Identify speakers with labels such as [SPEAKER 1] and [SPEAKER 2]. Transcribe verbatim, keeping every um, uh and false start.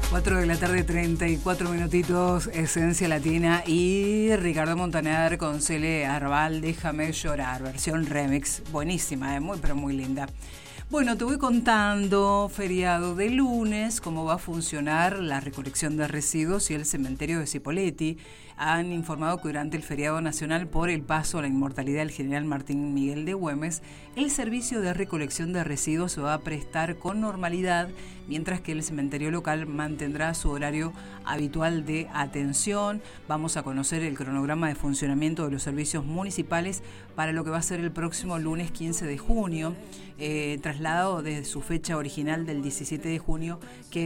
[SPEAKER 1] cuatro de la tarde, treinta y cuatro minutitos, Esencia Latina y Ricardo Montaner con Cele Arbal, Déjame Llorar, versión remix, buenísima, ¿eh? Muy pero muy linda. Bueno, te voy contando, feriado de lunes, cómo va a funcionar la recolección de residuos y el cementerio de Cipolletti. Han informado que durante el feriado nacional por el paso a la inmortalidad del general Martín Miguel de Güemes, el servicio de recolección de residuos se va a prestar con normalidad, mientras que el cementerio local mantendrá su horario habitual de atención. Vamos a conocer el cronograma de funcionamiento de los servicios municipales para lo que va a ser el próximo lunes quince de junio, eh, trasladado desde su fecha original del diecisiete de junio, que